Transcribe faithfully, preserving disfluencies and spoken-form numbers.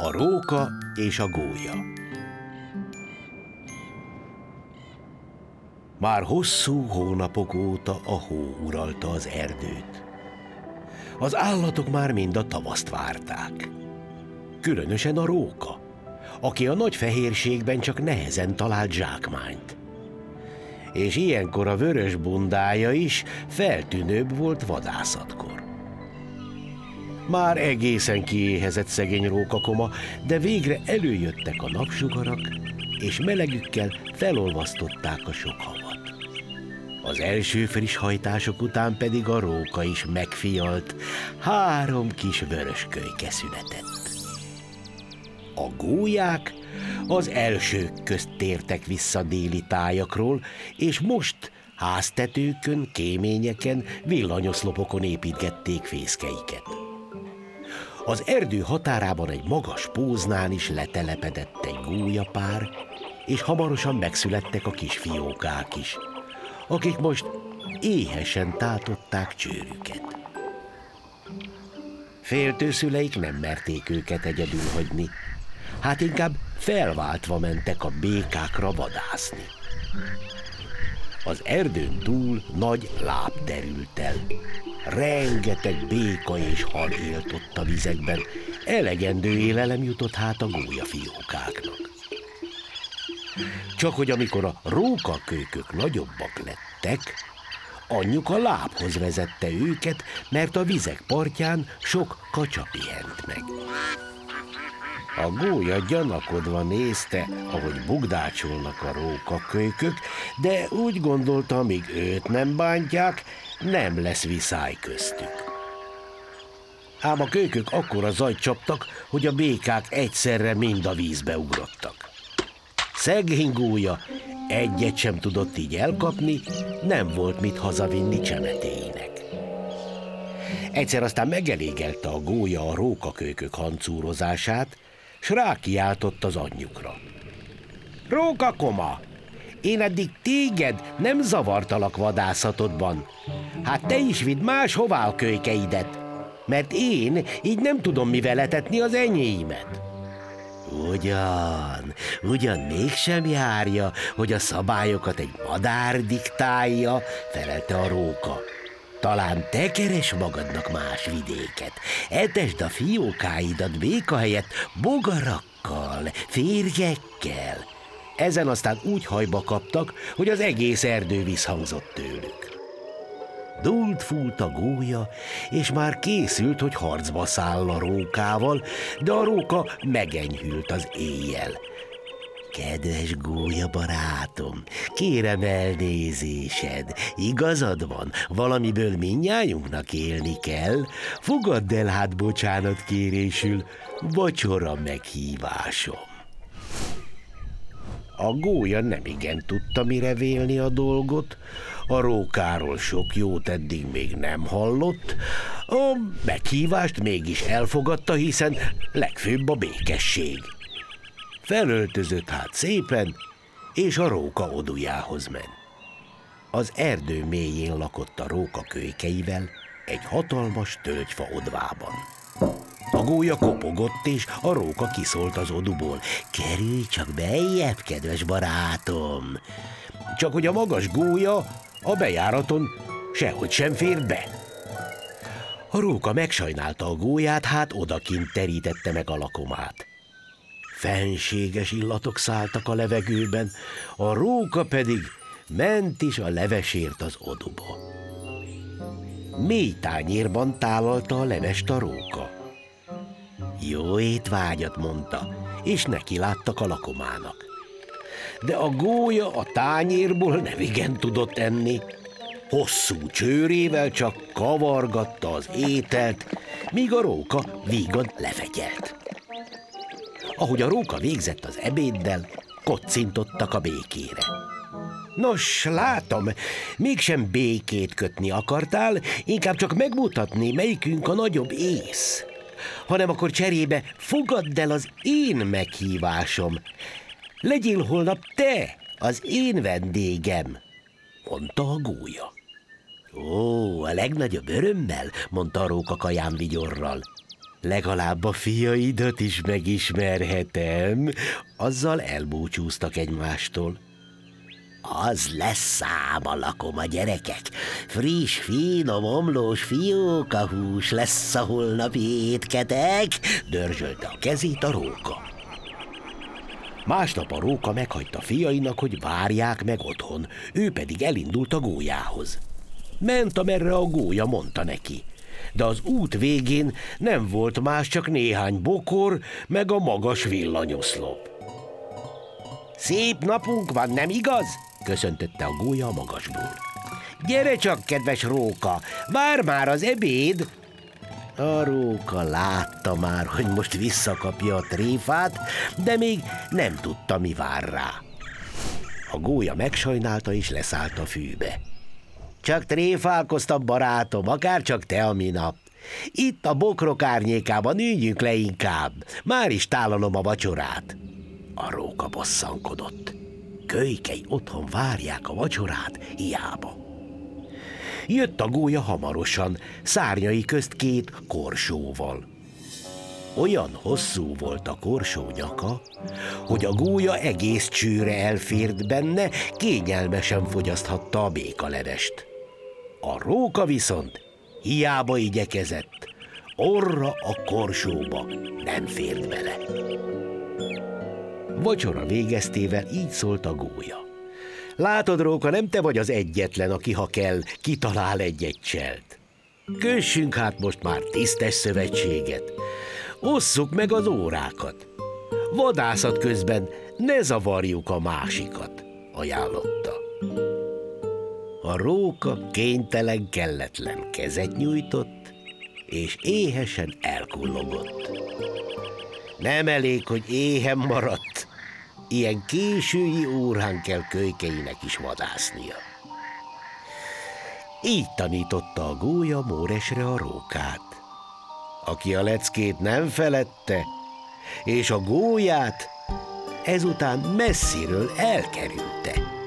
A róka és a gólya. Már hosszú hónapok óta a hó uralta az erdőt. Az állatok már mind a tavaszt várták. Különösen a róka, aki a nagy fehérségben csak nehezen talált zsákmányt. És ilyenkor a vörös bundája is feltűnőbb volt vadászatkor. Már egészen kiéhezett szegény rókakoma, de végre előjöttek a napsugarak, és melegükkel felolvasztották a sok havat. Az első friss hajtások után pedig a róka is megfialt, három kis vöröskölyke született. A gólyák az elsők közt tértek vissza déli tájakról, és most háztetőkön, kéményeken, villanyoszlopokon építgették fészkeiket. Az erdő határában egy magas póznál is letelepedett egy gólyapár, és hamarosan megszülettek a kis fiókák is, akik most éhesen tátották csőrüket. Féltőszüleik nem merték őket egyedül hagyni, hát inkább felváltva mentek a békákra vadászni. Az erdőn túl nagy láb terült el. Rengeteg béka és hal élt ott a vizekben, elegendő élelem jutott hát a gólyafiókáknak. Csak hogy amikor a rókakölykök nagyobbak lettek, anyjuk a lábhoz vezette őket, mert a vizek partján sok kacsa pihent meg. A gólya gyanakodva nézte, ahogy bugdácsolnak a rókakölykök, de úgy gondolta, amíg őt nem bántják, nem lesz viszály köztük. Ám a kölykök akkora zajt csaptak, hogy a békák egyszerre mind a vízbe ugrottak. Szegény gólya egyet sem tudott így elkapni, nem volt mit hazavinni csemetéinek. Egyszer aztán megelégelte a gólya a rókakölykök hancúrozását, s rákiáltott az anyjukra. Rókakoma, én eddig téged nem zavartalak vadászatodban. Hát te is vidd máshová a kölykeidet, mert én így nem tudom mivel etetni az enyéimet. Ugyan, ugyan mégsem járja, hogy a szabályokat egy madár diktálja, felelte a róka. Talán te keres magadnak más vidéket, etesd a fiókáidat béka helyett bogarakkal, férjekkel. Ezen aztán úgy hajba kaptak, hogy az egész erdő visszhangzott tőlük. Dúlt fúlt a gólya, és már készült, hogy harcba száll a rókával, de a róka megenyhült az éjjel. Kedves gólya barátom, kérem elnézésed, igazad van, valamiből mindnyájunknak élni kell, fogadd el hát bocsánat kérésül vacsora meghívásom. A gólya nemigen tudta mire vélni a dolgot, a rókáról sok jót eddig még nem hallott, a meghívást mégis elfogadta, hiszen legfőbb a békesség. Felöltözött hát szépen, és a róka odujához ment. Az erdő mélyén lakott a róka kölykeivel, egy hatalmas tölgyfa odvában. A gólya kopogott, és a róka kiszólt az oduból. Kerülj csak bejjebb, kedves barátom! Csak hogy a magas gólya a bejáraton sehogy sem fér be. A róka megsajnálta a gólyát, hát odakint terítette meg a lakomát. Fenséges illatok szálltak a levegőben, a róka pedig ment is a levesért az oduba. Mély tányérban tálalta a levest a róka. Jó étvágyat, mondta, és neki láttak a lakomának. De a gólya a tányérból nemigen tudott enni. Hosszú csőrével csak kavargatta az ételt, míg a róka vígan lefegyelt. Ahogy a róka végzett az ebéddel, kocintottak a békére. Nos, látom, mégsem békét kötni akartál, inkább csak megmutatni, melyikünk a nagyobb ész. Hanem akkor cserébe fogadd el az én meghívásom. Legyél holnap te az én vendégem, mondta a gólya. Ó, a legnagyobb örömmel, mondta a róka kaján vigyorral. legalább a fiaidat is megismerhetem. Azzal elbúcsúztak egymástól. Az lesz számalakom a gyerekek. Friss, finom, omlós fiókahús lesz a holnapi étketek, dörzsölte a kezét a róka. Másnap a róka meghagyta fiainak, hogy várják meg otthon, ő pedig elindult a gólyához. Ment, amerre a gólya mondta neki, de az út végén nem volt más, csak néhány bokor, meg a magas villanyoszlop. Szép napunk van, nem igaz? Köszöntötte a gólya a magasból. Gyere csak, kedves róka, vár már az ebéd! A róka látta már, hogy most visszakapja a tréfát, de még nem tudta, mi vár rá. A gólya megsajnálta és leszállt a fűbe. Csak tréfálkoztam, barátom, akár csak te a minap. Itt a bokrok árnyékában üljünk le inkább, már is tálalom a vacsorát. A róka bosszankodott. Kölykei otthon várják a vacsorát, hiába. Jött a gólya hamarosan, szárnyai közt két korsóval. Olyan hosszú volt a korsó nyaka, hogy a gólya egész csőre elfért benne, kényelmesen fogyaszthatta a békalevest. A róka viszont hiába igyekezett, orra a korsóba nem fért bele. Vacsora végeztével így szólt a gólya. Látod, róka, nem te vagy az egyetlen, aki, ha kell, kitalál egy-egy cselt. Kössünk hát most már tisztes szövetséget. Osszuk meg az órákat. Vadászat közben ne zavarjuk a másikat, ajánlotta. A róka kénytelen, kelletlen kezet nyújtott, és éhesen elkullogott. Nem elég, hogy éhen maradt, ilyen késői órán kell kölykeinek is vadásznia. Így tanította a gólya Móresre a rókát, aki a leckét nem felette, és a gólyát ezután messziről elkerülte.